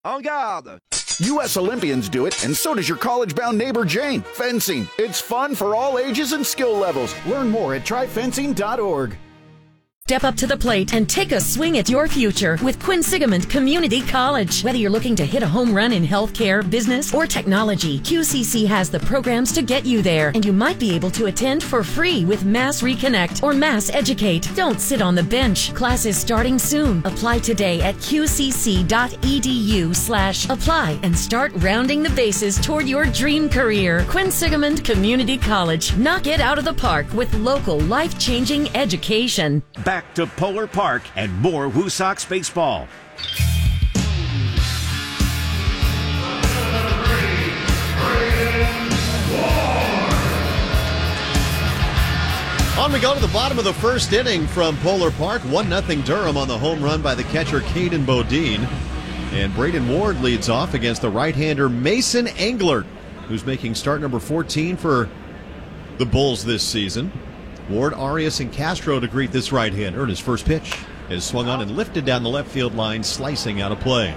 En garde! U.S. Olympians do it, and so does your college-bound neighbor Jane. Fencing. It's fun for all ages and skill levels. Learn more at tryfencing.org. Step up to the plate and take a swing at your future with Quinsigamond Community College. Whether you're looking to hit a home run in healthcare, business, or technology, QCC has the programs to get you there, and you might be able to attend for free with Mass Reconnect or Mass Educate. Don't sit on the bench. Classes starting soon. Apply today at qcc.edu/apply and start rounding the bases toward your dream career. Quinsigamond Community College. Knock it out of the park with local life-changing education. Back to Polar Park and more Woo Sox baseball. On we go to the bottom of the first inning from Polar Park. 1-0 Durham on the home run by the catcher Caden Bodine. And Braden Ward leads off against the right-hander Mason Englert, who's making start number 14 for the Bulls this season. Ward, Arias, and Castro to greet this right-hander, and his first pitch is swung on and lifted down the left field line, slicing out of play.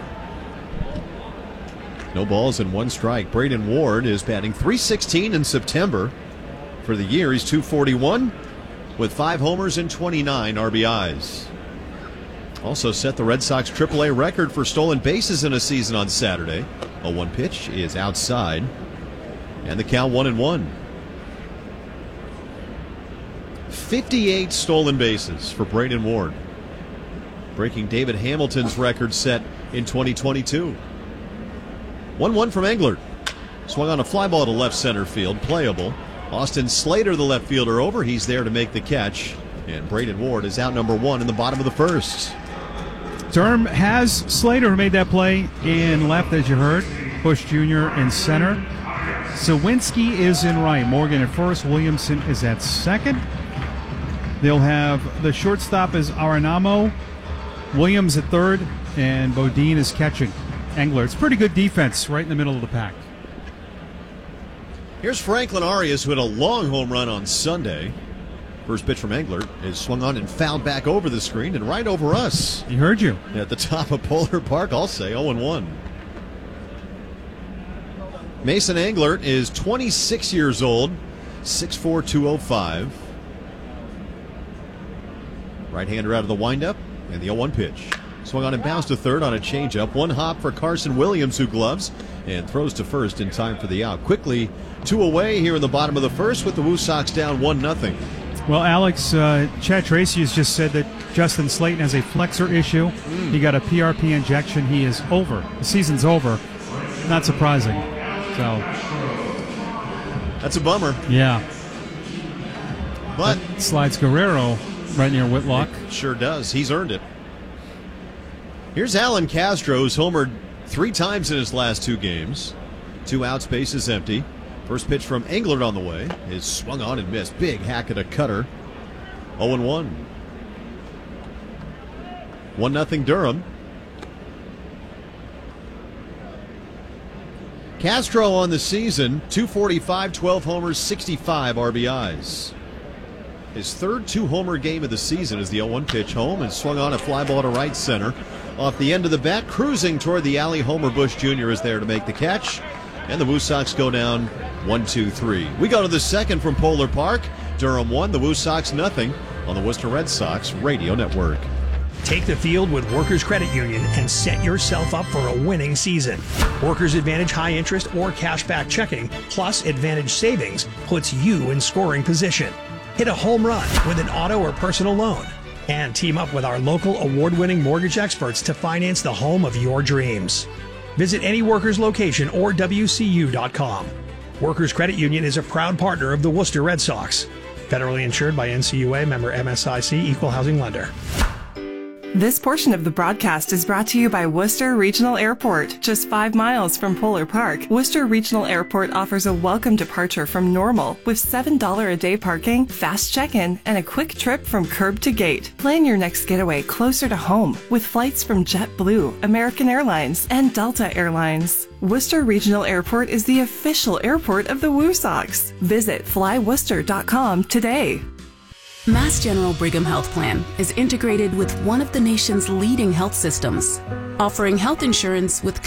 No balls and one strike. Braden Ward is batting .316 in September. For the year, he's .241 with 5 homers and 29 RBIs. Also set the Red Sox AAA record for stolen bases in a season on Saturday. A 1 pitch is outside, and the count 1-1. 58 stolen bases for Braden Ward, breaking David Hamilton's record set in 2022. 1-1 from Englert. Swung on a fly ball to left center field, playable. Austin Slater, the left fielder, over. He's there to make the catch, and Braden Ward is out number 1 in the bottom of the first. Durham has Slater, who made that play in left, as you heard. Bush Jr. in center. Sawinski is in right. Morgan at first. Williamson is at second. They'll have the shortstop is Arenamo, Williams at third, and Bodine is catching. Englert. It's pretty good defense right in the middle of the pack. Here's Franklin Arias, who had a long home run on Sunday. First pitch from Englert is swung on and fouled back over the screen and right over us. He heard you. At the top of Polar Park, I'll say 0-1. Mason Englert is 26 years old, 6'4", 205. Right-hander out of the windup, and the 0-1 pitch. Swung on and bounced to third on a changeup. One hop for Carson Williams, who gloves and throws to first in time for the out. Quickly 2 away here in the bottom of the first with the Woo Sox down 1-0. Well, Alex, Chad Tracy has just said that Justin Slayton has a flexor issue. He got a PRP injection. He is over. The season's over. Not surprising. So that's a bummer. Yeah. But that slides Guerrero right near Whitlock. It sure does. He's earned it. Here's Alan Castro, who's homered 3 times in his last 2 games. 2 outs, bases empty. First pitch from Englert on the way is swung on and missed. Big hack at a cutter. 0-1. 1-0 Durham. Castro on the season, .245, 12 homers, 65 RBIs. His third 2-homer game of the season is the 0-1 pitch home and swung on a fly ball to right center. Off the end of the bat, cruising toward the alley, Homer Bush Jr. is there to make the catch. And the Woo Sox go down 1-2-3. We go to the second from Polar Park. Durham 1, the Woo Sox nothing on the Worcester Red Sox Radio Network. Take the field with Workers Credit Union and set yourself up for a winning season. Workers Advantage high interest or cashback checking plus Advantage savings puts you in scoring position. Hit a home run with an auto or personal loan. And team up with our local award-winning mortgage experts to finance the home of your dreams. Visit any Workers location or WCU.com. Workers Credit Union is a proud partner of the Worcester Red Sox. Federally insured by NCUA, member MSIC, equal housing lender. This portion of the broadcast is brought to you by Worcester Regional Airport. Just 5 miles from Polar Park, Worcester Regional Airport offers a welcome departure from Normal with $7 a day parking, fast check-in, and a quick trip from curb to gate. Plan your next getaway closer to home with flights from JetBlue, American Airlines, and Delta Airlines. Worcester Regional Airport is the official airport of the Woo Sox. Visit flyworcester.com today. Mass General Brigham Health Plan is integrated with one of the nation's leading health systems, offering health insurance with